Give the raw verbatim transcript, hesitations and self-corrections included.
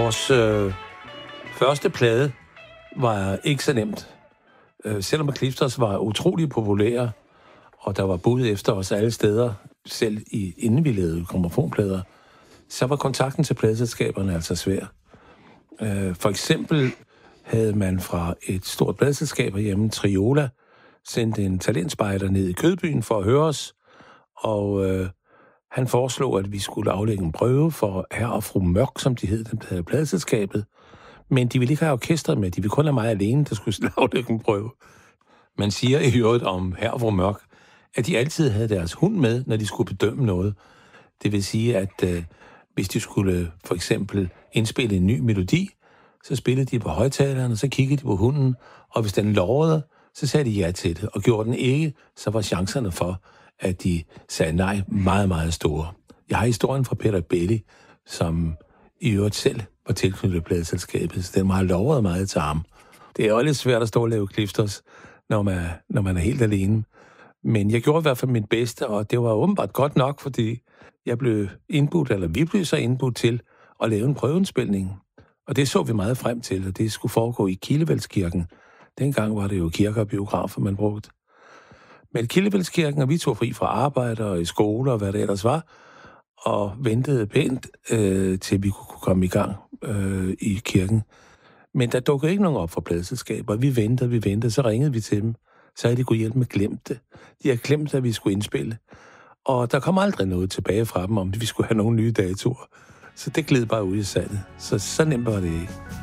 Vores øh, første plade var ikke så nemt. Øh, selvom Clifters var utrolig populære, og der var bud efter os alle steder, selv i, inden vi lavede grammofonplader, så var kontakten til pladeselskaberne altså svær. Øh, for eksempel havde man fra et stort pladeselskab hjemme, Triola, sendt en talentspejder ned i Kødbyen for at høre os, og øh, han foreslog, at vi skulle aflægge en prøve for herr og fru Mørk, som de hed, dem der havde pladeselskabet. Men de ville ikke have orkestret med, de ville kun have mig alene, der skulle aflægge en prøve. Man siger i øvrigt om herr og fru Mørk, at de altid havde deres hund med, når de skulle bedømme noget. Det vil sige, at øh, hvis de skulle for eksempel indspille en ny melodi, så spillede de på højtaleren, og så kiggede de på hunden, og hvis den lovede, så sagde de ja til det, og gjorde den ikke, så var chancerne for, at de sagde nej, meget, meget store. Jeg har historien fra Peter Belli, som i øvrigt selv var tilknyttet pladeselskabet, så den har lovet meget til ham. Det er jo lidt svært at stå og lave Clifters, når man, når man er helt alene. Men jeg gjorde i hvert fald mit bedste, og det var åbenbart godt nok, fordi jeg blev indbudt, eller vi blev så indbudt til at lave en prøveindspilning. Og det så vi meget frem til, og det skulle foregå i Kildevældskirken. Dengang var det jo kirker og biografer, man brugte. Men Kildevældskirken, og vi tog fri fra arbejde og i skole og hvad det ellers var, og ventede pænt, øh, til vi kunne komme i gang øh, i kirken. Men der dukkede ikke nogen op fra pladeselskaber. Vi ventede, vi ventede, så ringede vi til dem. Så havde de kunne hjælpe med glemt det. De havde glemt, at vi skulle indspille. Og der kom aldrig noget tilbage fra dem, om vi skulle have nogle nye datoer. Så det gled bare ud i sandet. Så så nemt var det ikke.